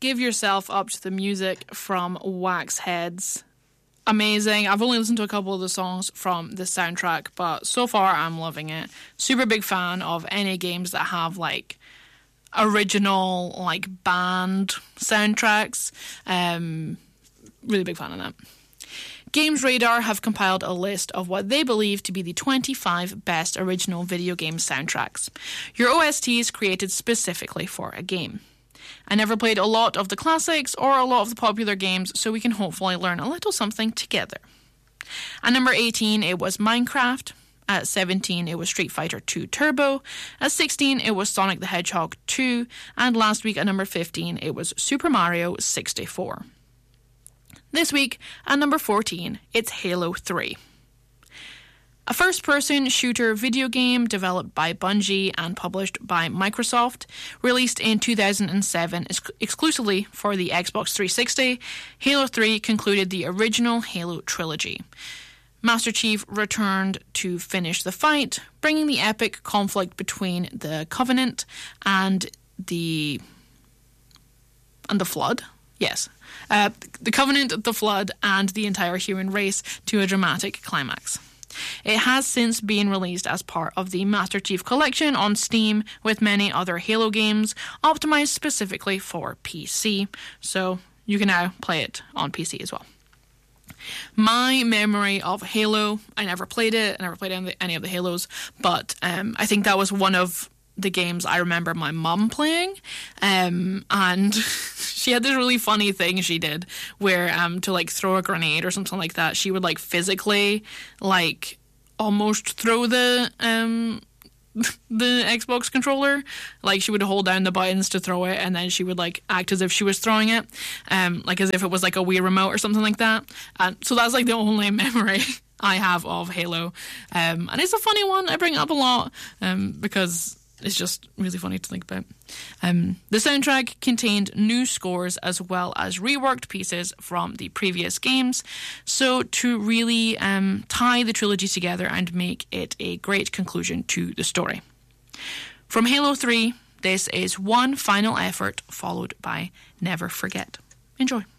Give Yourself Up to the Music from Waxheads. Amazing. I've only listened to a couple of the songs from the soundtrack, but so far I'm loving it. Super big fan of any games that have like original like band soundtracks. Really big fan of that. Games Radar have compiled a list of what they believe to be the 25 best original video game soundtracks. Your OSTs created specifically for a game. I never played a lot of the classics or a lot of the popular games, so we can hopefully learn a little something together. At number 18, it was Minecraft. At 17, it was Street Fighter 2 Turbo. At 16, it was Sonic the Hedgehog 2. And last week at number 15, it was Super Mario 64. This week, at number 14, it's Halo 3. A first-person shooter video game developed by Bungie and published by Microsoft, released in 2007 exclusively for the Xbox 360, Halo 3 concluded the original Halo trilogy. Master Chief returned to finish the fight, bringing the epic conflict between the Covenant and the Flood. Yes. The Covenant, the Flood, and the entire human race to a dramatic climax. It has since been released as part of the Master Chief Collection on Steam with many other Halo games, optimized specifically for PC, so you can now play it on PC as well. My memory of Halo, I never played it, I never played any of the Halos, but I think that was one of the games I remember my mum playing, and she had this really funny thing she did where to like throw a grenade or something like that, she would like physically like almost throw the Xbox controller. Like she would hold down the buttons to throw it, and then she would like act as if she was throwing it, like as if it was like a Wii remote or something like that. And so that's like the only memory I have of Halo, and it's a funny one. I bring it up a lot because it's just really funny to think about. The soundtrack contained new scores as well as reworked pieces from the previous games, so to really tie the trilogy together and make it a great conclusion to the story. From Halo 3, this is One Final Effort, followed by Never Forget. Enjoy.